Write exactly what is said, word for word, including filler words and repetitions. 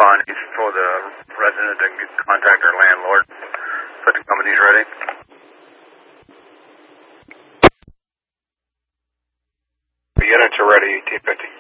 Bonnie's for the resident and contact our landlord. But the company's ready. The units are ready, T fifty.